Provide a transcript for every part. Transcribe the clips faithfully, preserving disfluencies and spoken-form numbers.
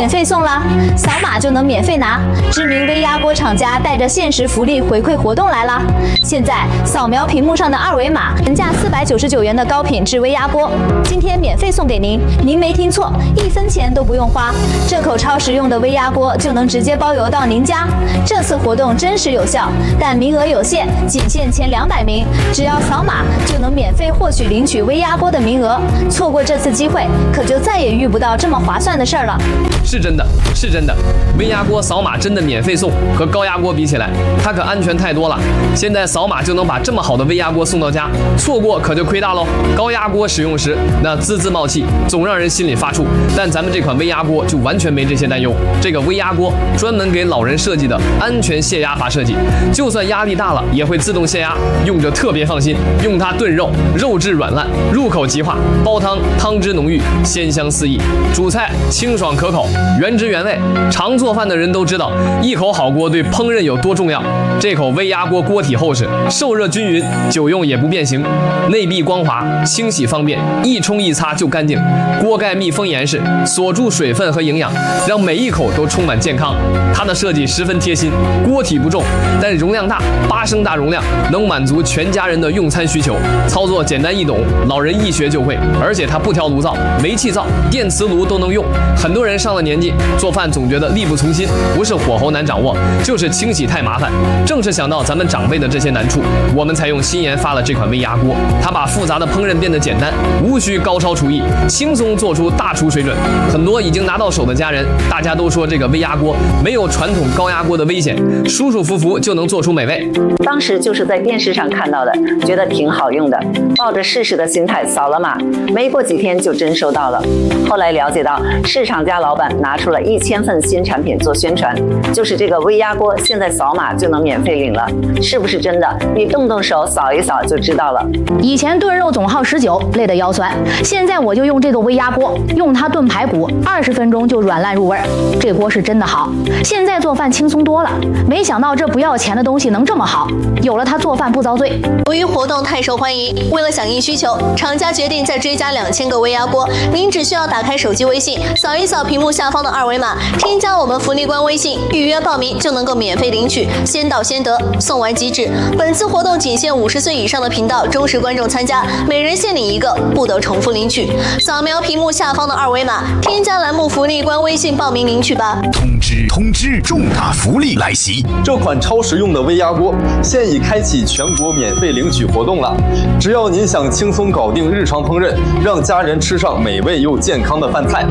免费送啦，扫码就能免费拿。知名微压锅厂家带着限时福利回馈活动来啦！现在扫描屏幕上的二维码，原价四百九十九元的高品质微压锅，今天免费送给您。您没听错，一分钱都不用花，这口超实用的微压锅就能直接包邮到您家。这次活动真实有效，但名额有限，仅限前两百名，只要扫码就能免费获取领取微压锅的名额。错过这次机会，可就再也遇不到这么划算的事儿了。 是真的，是真的，微压锅扫码真的免费送，和高压锅比起来，它可安全太多了。现在扫码就能把这么好的微压锅送到家，错过可就亏大喽。高压锅使用时那滋滋冒气，总让人心里发怵，但咱们这款微压锅就完全没这些担忧。这个微压锅专门给老人设计的安全泄压法设计，就算压力大了也会自动泄压，用着特别放心。用它炖肉，肉质软烂，入口即化；煲汤，汤汁浓郁，鲜香四溢；煮菜清爽可口，原汁原味。常做饭的人都知道，一口好锅对烹饪有多重要。这口微压锅锅体厚实，受热均匀，久用也不变形，内壁光滑，清洗方便，一冲一擦就干净。锅盖密封严实，锁住水分和营养，让每一口都充满健康。它的设计十分贴心，锅体不重，但容量大，八升大容量，能满足全家人的用餐需求。操作简单易懂，老人一学就会。而且它不挑炉灶、煤气灶、电磁炉都能用。很多人上了年纪，做饭总觉得力不从心，不是火候难掌握，就是清洗太麻烦。正是想到咱们长辈的这些难处，我们才用新研发了这款微压锅。它把复杂的烹饪变得简单，无需高超厨艺，轻松做出大厨水准。很多已经拿到手的家人，大家都说这个微压锅没有传统高压锅的危险，舒舒服服就能做出美味。 当时就是在电视上看到的，觉得挺好用的，抱着试试的心态扫了码，没过几天就真收到了。后来了解到，市场家老板拿出了一千份新产品做宣传，就是这个微压锅，现在扫码就能免费领了，是不是真的？你动动手扫一扫就知道了。 以前炖肉总耗十九，累得腰酸，现在我就用这个微压锅，用它炖排骨，二十分钟就软烂入味儿。这锅是真的好，现在做饭轻松多了。没想到这不要钱的东西能这么好，有了它做饭不遭罪。 由于活动太受欢迎，为了响应需求，厂家决定再追加两千个微压锅。您只需要打开手机微信，扫一扫屏幕下方的二维码，添加我们福利官微信，预约报名就能够免费领取，先到先得，送完即止。本次活动仅限五十岁以上的频道忠实观众参加，每人限领一个，不得重复领取。扫描屏幕下方的二维码，添加栏目福利官微信报名领取吧。 通知通知，重大福利来袭！ 这款超实用的微压锅现已开启全国免费领取活动了。只要您想轻松搞定日常烹饪，让家人吃上美味又健康的饭菜，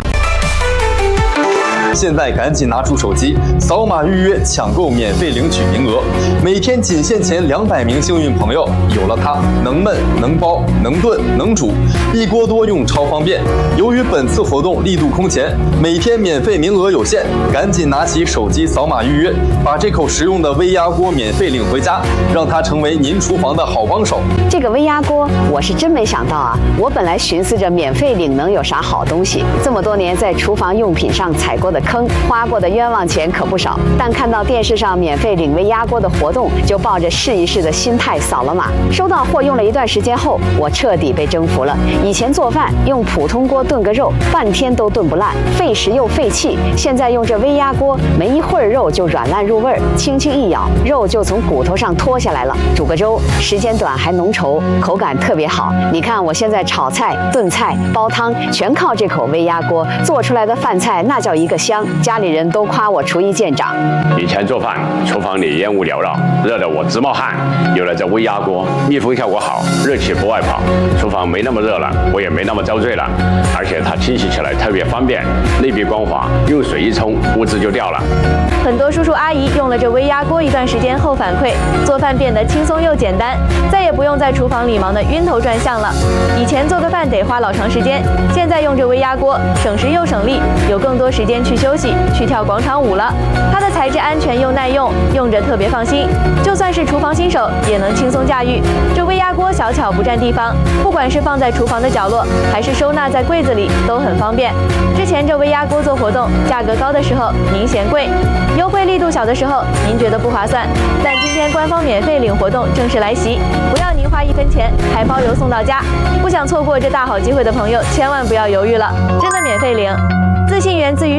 现在赶紧拿出手机，扫码预约，抢购免费领取名额。每天仅限前两百名幸运朋友，有了它，能焖能煲能炖能煮，一锅多用超方便。由于本次活动力度空前，每天免费名额有限，赶紧拿起手机扫码预约，把这口实用的微压锅免费领回家，让它成为您厨房的好帮手。 这个微压锅我是真没想到啊！我本来寻思着免费领能有啥好东西，这么多年在厨房用品上踩过的坑，花过的冤枉钱可不少。但看到电视上免费领微压锅的活动，就抱着试一试的心态扫了码。收到货用了一段时间后，我彻底被征服了。以前做饭用普通锅炖个肉，半天都炖不烂，费时又费气。现在用这微压锅，没一会儿肉就软烂入味儿，轻轻一咬，肉就从骨头上脱下来了。煮个粥，时间短还浓稠，口感特别好。你看我现在炒菜、炖菜、煲汤，全靠这口微压锅做出来的饭菜，那叫一个香。家里人都夸我厨艺见长。 以前做饭，厨房里烟雾缭绕，热得我直冒汗。有了这微压锅，密封效果好，热气不外跑，厨房没那么热了，我也没那么遭罪了。而且它清洗起来特别方便，内壁光滑，用水一冲，污渍就掉了。 很多叔叔阿姨用了这微压锅一段时间后反馈，做饭变得轻松又简单，再也不用在厨房里忙得晕头转向了。以前做个饭得花老长时间，现在用这微压锅，省时又省力，有更多时间去休息、去跳广场舞了。它的材质安全又耐用，用着特别放心，就算是厨房新手也能轻松驾驭。这微压锅小巧不占地方，不管是放在厨房的角落，还是收纳在柜子里，都很方便。之前这微压锅做活动，价格高的时候您嫌贵，优惠力度小的时候您觉得不划算，但今天官方免费领活动正式来袭，不要您花一分钱，还包邮送到家。不想错过这大好机会的朋友，千万不要犹豫了，真的免费领。自信源自于